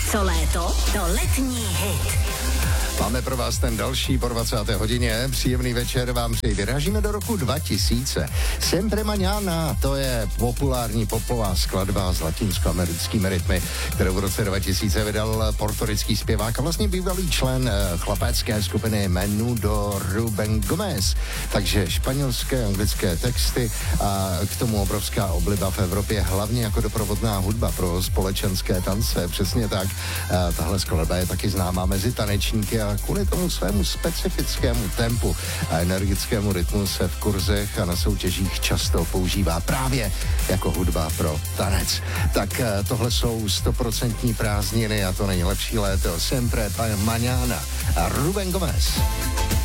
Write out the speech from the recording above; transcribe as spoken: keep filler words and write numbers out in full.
Co léto, to letní hit. Máme pro vás ten další po dvacáté hodině. Příjemný večer vám přeji. Vyrážíme do roku dva tisíce. Sempre mañana, to je populární popová skladba s latinskoamerickými rytmy, kterou v roce dva tisíce vydal portorický zpěvák a vlastně bývalý člen chlapecké skupiny Menudo Rubén Gómez. Takže španělské, anglické texty a k tomu obrovská obliba v Evropě, hlavně jako doprovodná hudba pro společenské tance. Přesně tak. Tahle skladba je taky známá mezi tanečníky a kvůli tomu svému specifickému tempu a energickému rytmu se v kurzech a na soutěžích často používá právě jako hudba pro tanec. Tak tohle jsou stoprocentní prázdniny a to nejlepší léto. Sempre mañana. Rubén Gómez.